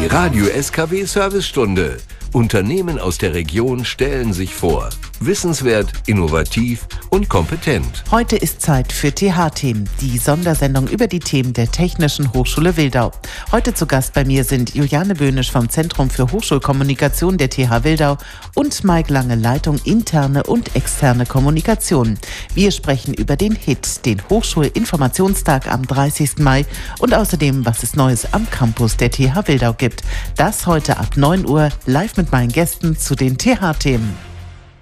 Die Radio SKW Servicestunde. Unternehmen aus der Region stellen sich vor. Wissenswert, innovativ und kompetent. Heute ist Zeit für TH-Themen, die Sondersendung über die Themen der Technischen Hochschule Wildau. Heute zu Gast bei mir sind Juliane Böhnisch vom Zentrum für Hochschulkommunikation der TH Wildau und Mike Lange, Leitung interne und externe Kommunikation. Wir sprechen über den HIT, den Hochschulinformationstag am 30. Mai und außerdem, was es Neues am Campus der TH Wildau gibt. Das heute ab 9 Uhr live mit meinen Gästen zu den TH-Themen.